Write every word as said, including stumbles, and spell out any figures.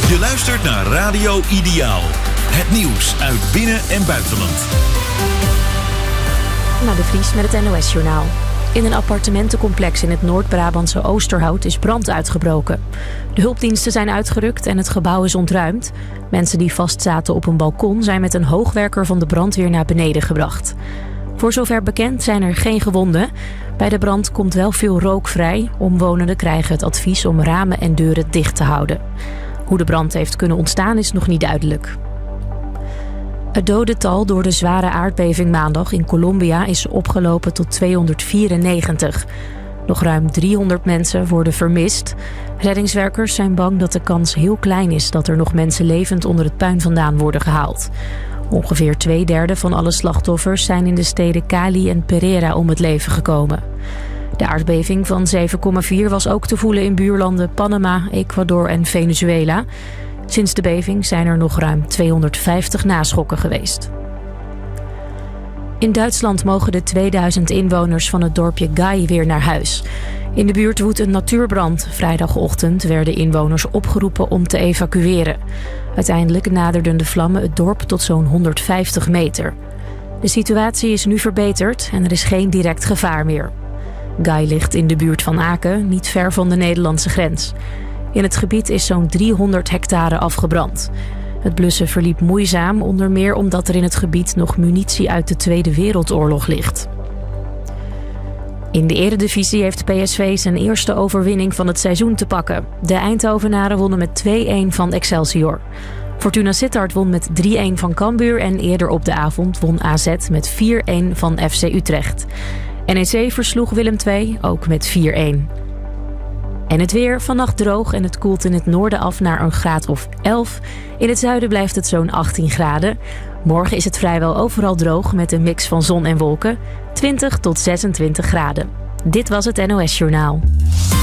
Je luistert naar Radio Ideaal. Het nieuws uit binnen- en buitenland. Anna de Vries met het N O S-journaal. In een appartementencomplex in het Noord-Brabantse Oosterhout is brand uitgebroken. De hulpdiensten zijn uitgerukt en het gebouw is ontruimd. Mensen die vastzaten op een balkon zijn met een hoogwerker van de brandweer naar beneden gebracht. Voor zover bekend zijn er geen gewonden. Bij de brand komt wel veel rook vrij. Omwonenden krijgen het advies om ramen en deuren dicht te houden. Hoe de brand heeft kunnen ontstaan is nog niet duidelijk. Het dodental door de zware aardbeving maandag in Colombia is opgelopen tot tweehonderdvierennegentig. Nog ruim driehonderd mensen worden vermist. Reddingswerkers zijn bang dat de kans heel klein is dat er nog mensen levend onder het puin vandaan worden gehaald. Ongeveer twee derde van alle slachtoffers zijn in de steden Cali en Pereira om het leven gekomen. De aardbeving van zeven komma vier was ook te voelen in buurlanden Panama, Ecuador en Venezuela. Sinds de beving zijn er nog ruim tweehonderdvijftig naschokken geweest. In Duitsland mogen de tweeduizend inwoners van het dorpje Gai weer naar huis. In de buurt woedt een natuurbrand. Vrijdagochtend werden inwoners opgeroepen om te evacueren. Uiteindelijk naderden de vlammen het dorp tot zo'n honderdvijftig meter. De situatie is nu verbeterd en er is geen direct gevaar meer. Gai ligt in de buurt van Aken, niet ver van de Nederlandse grens. In het gebied is zo'n driehonderd hectare afgebrand. Het blussen verliep moeizaam, onder meer omdat er in het gebied nog munitie uit de Tweede Wereldoorlog ligt. In de Eredivisie heeft P S V zijn eerste overwinning van het seizoen te pakken. De Eindhovenaren wonnen met twee-een van Excelsior. Fortuna Sittard won met drie-een van Cambuur en eerder op de avond won A Z met vier-een van F C Utrecht. N E C versloeg Willem twee, ook met vier-een. En het weer, vannacht droog en het koelt in het noorden af naar een graad of elf. In het zuiden blijft het zo'n achttien graden. Morgen is het vrijwel overal droog met een mix van zon en wolken. twintig tot zesentwintig graden. Dit was het N O S-journaal.